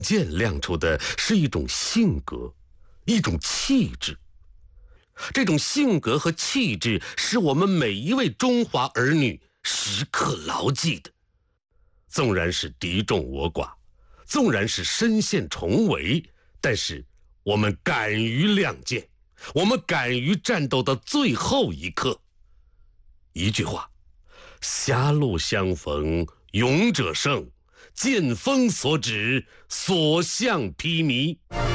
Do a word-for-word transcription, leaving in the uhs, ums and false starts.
剑亮出的是一种性格，一种气质。这种性格和气质是我们每一位中华儿女时刻牢记的。纵然是敌众我寡，纵然是身陷重围，但是我们敢于亮剑，我们敢于战斗到最后一刻。一句话，狭路相逢勇者胜，剑锋所指，所向披靡。